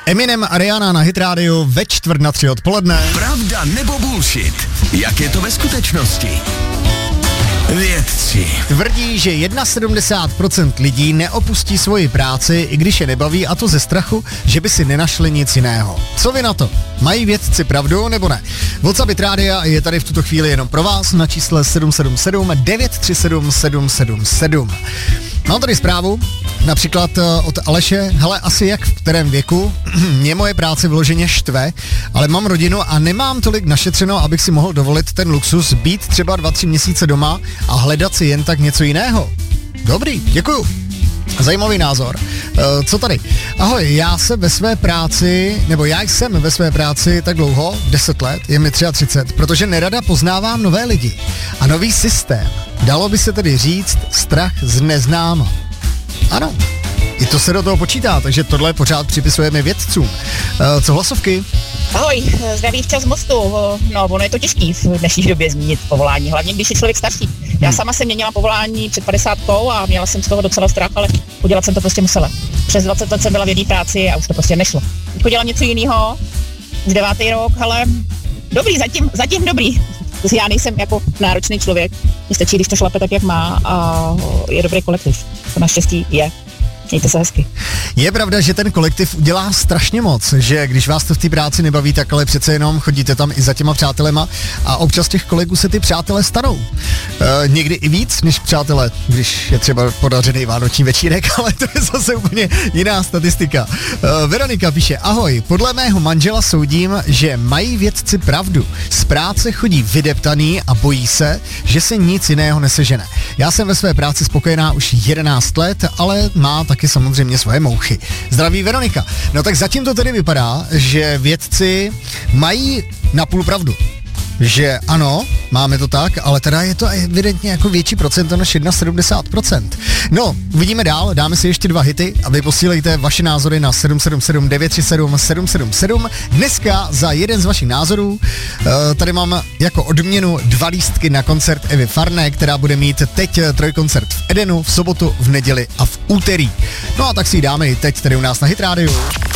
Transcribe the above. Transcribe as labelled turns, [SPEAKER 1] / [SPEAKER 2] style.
[SPEAKER 1] Eminem a Rihanna na Hit Radio ve 2:45 odpoledne.
[SPEAKER 2] Pravda nebo bullshit? Jak je to ve skutečnosti? Vědci
[SPEAKER 1] Tvrdí, že 71% lidí neopustí svoji práci, i když je nebaví, a to ze strachu, že by si nenašli nic jiného. Co vy na to? Mají vědci pravdu nebo ne? WhatsApp Hit Radia je tady v tuto chvíli jenom pro vás na čísle 777 937 777. Mám tady zprávu, například od Aleše. Hele, asi jak v kterém věku, mě moje práce vyloženě štve, ale mám rodinu a nemám tolik našetřeno, abych si mohl dovolit ten luxus být třeba 2-3 měsíce doma a hledat si jen tak něco jiného. Dobrý, děkuju. Zajímavý názor. Co tady? Ahoj, já jsem ve své práci tak dlouho, 10 let, je mi 33, protože nerada poznávám nové lidi a nový systém. Dalo by se tedy říct strach z neznáma. Ano, i to se do toho počítá, takže tohle pořád připisujeme vědcům. Co hlasovky?
[SPEAKER 3] Ahoj, zdraví včas z Mostu. No, ono je to těžký v dnešní době zmínit povolání, hlavně když je člověk starší. Já sama jsem měnila povolání před 50 a měla jsem z toho docela strach, ale udělat jsem to prostě musela. Přes 20 let jsem byla v jedné práci a už to prostě nešlo. Teď udělám něco jiného, už 9. rok, ale dobrý, zatím dobrý. Já nejsem jako náročný člověk, mně stačí, když to šlape tak, jak má, a je dobrý kolektiv. To naštěstí je. Mějte se hezky.
[SPEAKER 1] Je pravda, že ten kolektiv udělá strašně moc, že když vás to v té práci nebaví, tak ale přece jenom chodíte tam i za těma přátelema a občas těch kolegů se ty přátelé stanou. Někdy i víc než přátelé, když je třeba podařený vánoční večírek, ale to je zase úplně jiná statistika. Veronika píše, ahoj, podle mého manžela soudím, že mají vědci pravdu. Z práce chodí vydeptaný a bojí se, že se nic jiného nesežene. Já jsem ve své práci spokojená už 11 let, ale má taky samozřejmě svoje mouchy. Zdraví Veronika. No tak zatím to tedy vypadá, že vědci mají napůl pravdu. Že ano, máme to tak, ale teda je to evidentně jako větší procento než 71%. No, uvidíme dál, dáme si ještě 2 hity a vy posílejte vaše názory na 777 937 777. Dneska za jeden z vašich názorů tady mám jako odměnu 2 lístky na koncert Evy Farné, která bude mít teď trojkoncert v Edenu, v sobotu, v neděli a v úterý. No a tak si ji dáme i teď tady u nás na Hit Radio.